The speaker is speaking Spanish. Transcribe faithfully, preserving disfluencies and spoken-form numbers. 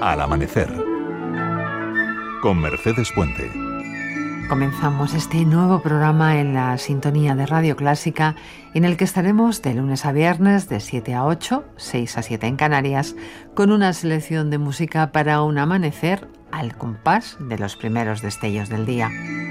Al amanecer, con Mercedes Puente. Comenzamos este nuevo programa en la sintonía de Radio Clásica, en el que estaremos de lunes a viernes de siete a ocho, seis a siete en Canarias, con una selección de música para un amanecer al compás de los primeros destellos del día.